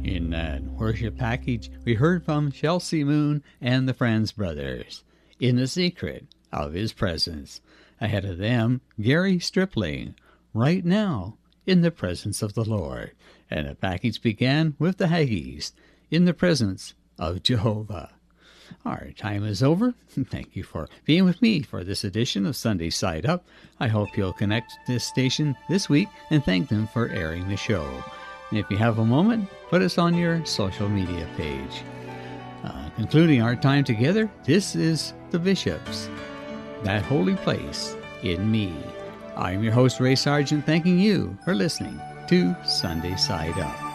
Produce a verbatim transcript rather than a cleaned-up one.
In that worship package, we heard from Chelsea Moon and the Friends Brothers, In the Secret of His Presence. Ahead of them, Gary Stripling, Right Now, In the Presence of the Lord. And the package began with the Haggies, In the Presence of Jehovah. Our time is over. Thank you for being with me for this edition of Sunday Side Up. I hope you'll connect this station this week and thank them for airing the show. And if you have a moment, put us on your social media page. Uh, concluding our time together, this is the Bishops, That Holy Place in Me. I'm your host, Ray Sargent, thanking you for listening to Sunday Side Up.